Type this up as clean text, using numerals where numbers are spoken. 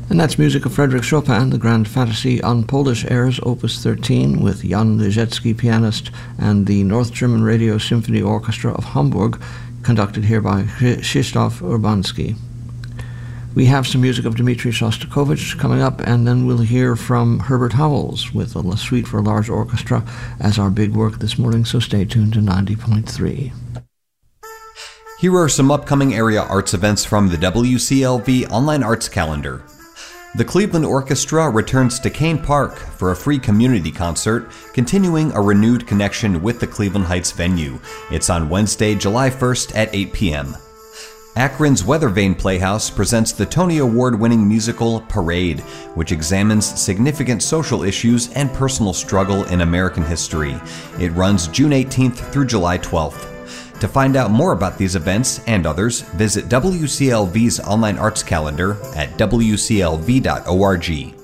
And that's music of Frédéric Chopin, the Grand Fantasy on Polish airs, Opus 13, with Jan Leżecki, pianist, and the North German Radio Symphony Orchestra of Hamburg, conducted here by Krzysztof Urbanski. We have some music of Dmitri Shostakovich coming up, and then we'll hear from Herbert Howells with a suite for a large orchestra as our big work this morning, so stay tuned to 90.3. Here are some upcoming area arts events from the WCLV Online Arts Calendar. The Cleveland Orchestra returns to Kane Park for a free community concert, continuing a renewed connection with the Cleveland Heights venue. It's on Wednesday, July 1st at 8 p.m. Akron's Weathervane Playhouse presents the Tony Award-winning musical Parade, which examines significant social issues and personal struggle in American history. It runs June 18th through July 12th. To find out more about these events and others, visit WCLV's online arts calendar at wclv.org.